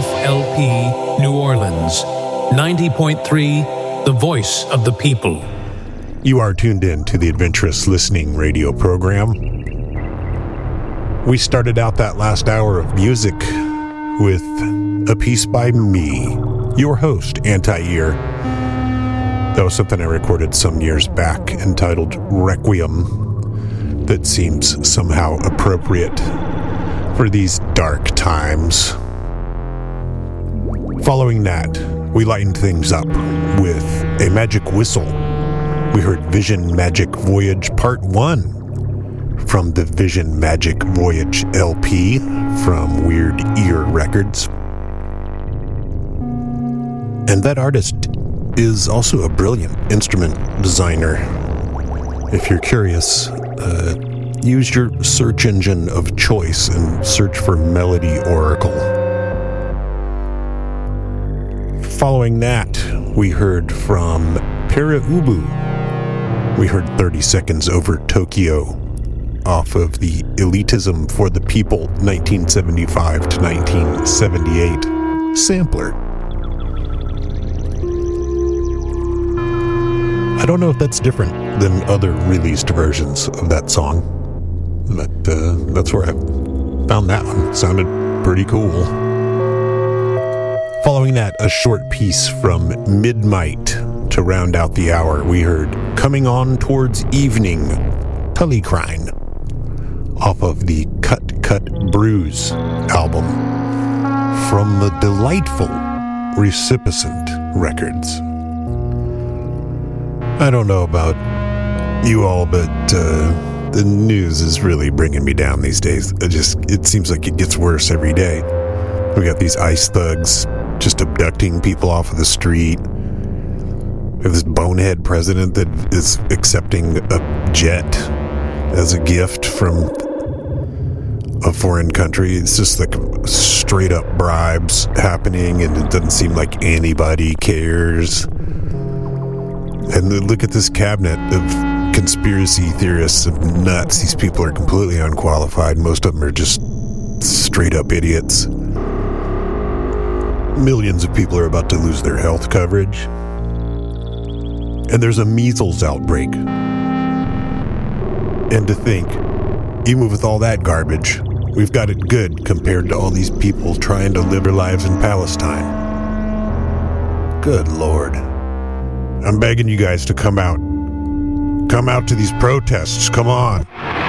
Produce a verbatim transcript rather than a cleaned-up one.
F L P New Orleans, ninety point three, the voice of the people. You are tuned in to the Adventurous Listening radio program. We started out that last hour of music with a piece by me, your host, Anti-Ear. That was something I recorded some years back entitled Requiem that seems somehow appropriate for these dark times. Following that, we lightened things up with a magic whistle. We heard Vision Magic Voyage Part one from the Vision Magic Voyage L P from Weird Ear Records. And that artist is also a brilliant instrument designer. If you're curious, uh, use your search engine of choice and search for Melody Oracle. Following that, we heard from Peraubu. We heard thirty seconds Over Tokyo off of the Elitism for the People nineteen seventy-five to nineteen seventy-eight sampler. I don't know if that's different than other released versions of that song, but uh, that's where I found that one. Sounded pretty cool. Following that, a short piece from Midnight. To round out the hour, we heard Coming On Towards Evening, Tullycrine, off of the Cut Cut Bruise album from the delightful Recipicent Records. I don't know about you all, but uh, the news is really bringing me down these days. It just, it seems like it gets worse every day. We got these ICE thugs just abducting people off of the street. We have this bonehead president that is accepting a jet as a gift from a foreign country. It's just like straight up bribes happening, and it doesn't seem like anybody cares. And then look at this cabinet of conspiracy theorists and nuts. These people are completely unqualified. Most of them are just straight up idiots. Millions of people are about to lose their health coverage. And there's a measles outbreak. And to think, even with all that garbage, we've got it good compared to all these people trying to live their lives in Palestine. Good Lord. I'm begging you guys to come out. Come out to these protests. Come on.